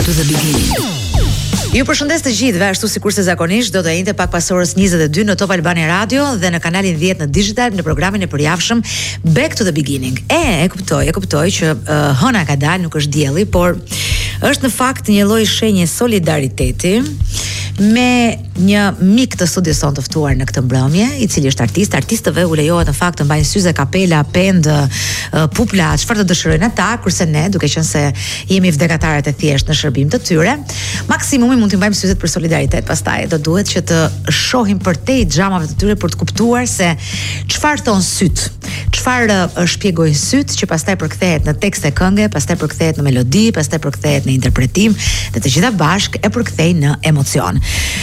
to the beginning. Ju përshëndes të gjithëve, ashtu sikurse zakonisht do të jente pak pas orës 22 në Top Albania Radio dhe në kanalin 10 në digital në programin e përjavshëm Back to the Beginning. E kuptoj që hëna ka dalë, nuk është dielli, por është në fakt një lloj shenje solidariteti me një mik të studios son të ftuar në këtë mbrëmje, i cili është artistëve u lejohet në fakt të mbajnë syze, kapela, pend, pupla, çfarë të dëshirojnë ata, kurse ne, duke qenë se jemi vdekataret e thjesht në shërbim të tyre, maksimumi mund të mbajmë syzet për solidaritet, pastaj do duhet që të shohim përtej xhamave të tyre për të kuptuar se çfarë thon syt, çfarë shpjegojnë syt, që pastaj përkthehet në tekste këngë, pastaj përkthehet në melodi, pastaj përkthehet në interpretim dhe të gjitha bashk e përkthejnë në emocion.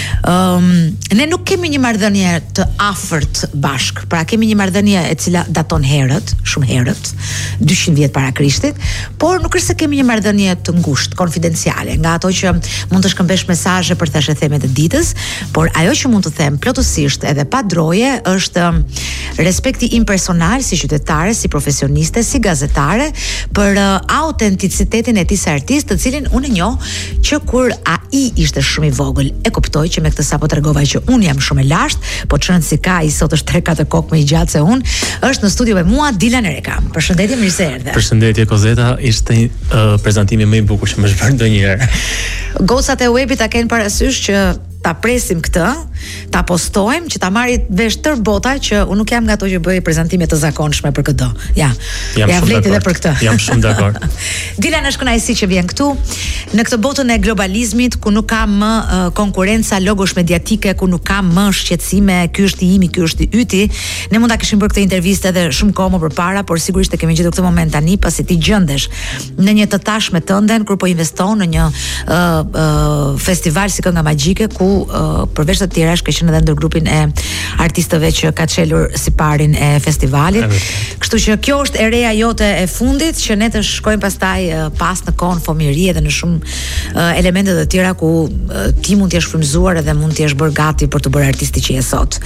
Ne nuk kemi një marrëdhënie të afërt bashk, pra kemi një marrëdhënie e cila daton shumë herët, 200 vjet para Krishtit, por nuk është se kemi një marrëdhënie të ngushtë, konfidenciale, nga ato që mund të shkëmbesh mesazhe për thashë themet e ditës, por ajo që mund të them plotësisht edhe pa droje është respekti im personal si qytetare, si profesioniste, si gazetare për autenticitetin e tij si artist, të cilin unë e njoh që kur ai ishte shumë i vogël. E kuptoj që me këtë sapo tregova që unë jam shumë e lashtë, po çrën si ka, i sot është 3-4 kokë më i gjatë se unë, është në studio me mua Dilan Ereka. Përshëndetje, mirë se erdhe. Përshëndetje Kozeta, ishte prezantimi më i bukur që më është bërë ndonjëherë. Gocat e webit ta kenë parasysh që ta presim këtë, ta postojmë, që ta marri vesh tër bota që unë nuk jam nga ato që bëj prezantime të zakonshme për këtë. Ja vlet edhe për këtë. Jam shumë dakord. Dilan, është kënaqësi që vjen këtu në këtë botën e globalizmit ku nuk ka më konkurenca logosh mediatike, ku nuk ka më shqetësime, ky është i imi, ky është i yti. Ne mund ta kishim bërë këtë intervistë edhe shumë kohë më përpara, por sigurisht e kemi gjetur këtë moment tani pasi ti gjendesh në një të tashme tënden kur po investon në një festival si Kënga Magjike, ku përveç të tjerash ka qenë edhe ndër grupin e artistëve që ka çelur si parin e festivalit. Kështu që kjo është e reja jote e fundit, që ne të shkojmë pastaj pas në kohën fëmijëri edhe në shumë elemente të tjera ku ti mund të jesh frymëzuar edhe mund të jesh bërë gati për të bërë artisti që je sot.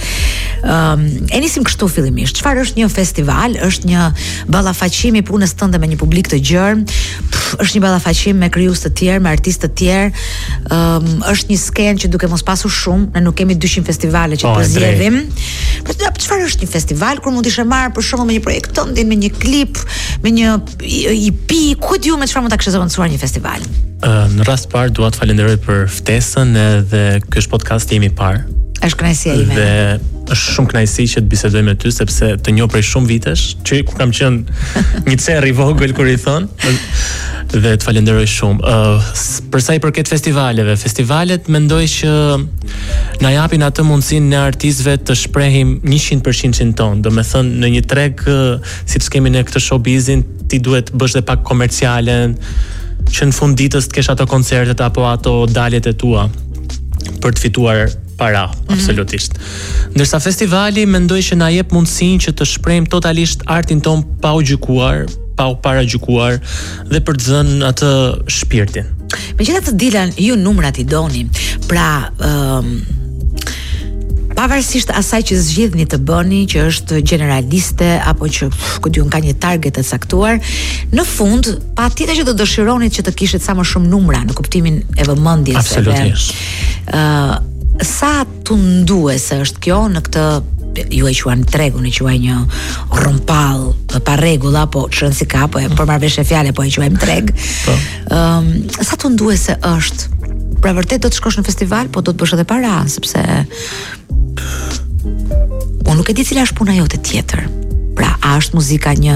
E nisim kështu fillimisht. Çfarë është një festival? Është një ballafaqim i punës tënde me një publik të gjerë, është një ballafaqim me krijues të tjerë, me artistë të tjerë, është një skenë që duke mos pasur shumë, ne nuk kemi 200 festivale që po zgjedhim. Por çfarë është një festival kur mund të ishe marrë për shembull me një projekt tënd, me një klip, me një EP, ku diu me çfarë mund ta kishte zëvendësuar një festival? Në rast parë dua të falenderoj për ftesën edhe ky është podcasti im i parë. Është kënaqësia ime. Dhe është shumë kënaqësi që të bisedoj me ty sepse të njoh prej shumë vitesh, që kur kam qenë një cerr i vogël kur i thon, dhe të falenderoj shumë. Për sa i përket festivaleve, festivalet mendoj që na japin atë mundësinë ne artistëve të shprehim 100% ton. Do me thënë në një treg siç kemi ne këtë showbizin, ti duhet bësh dhe pak komercialen, që në fund ditës të kesh ato koncertet apo ato daljet e tua për të fituar para, absolutisht. Ndërsa festivali mendoj që na jep mundësinë që të shprehim totalisht artin ton pa u gjykuar, pa u paragjykuar dhe për të dhënë atë shpirtin. Megjithatë, Dilan, ju numrat i doni. Pra, pavarësisht asaj që zgjidhni të bëni, që është generaliste apo që ka një target të caktuar, në fund patjetër që do dëshironit që të kishit sa më shumë numra në kuptimin e vëmendjes. Absolutisht. Sa tunduese është kjo në këtë, ju e quan tregun, e quaj një rrumpall pa rregulla, po çon si ka, po për marrëveshje fjalë, po e quajmë treg. Sa tunduese është? Pra vërtet do të shkosh në festival, po do të bësh edhe para, sepse unë nuk e di cila është puna jote tjetër. Pra, a është muzika një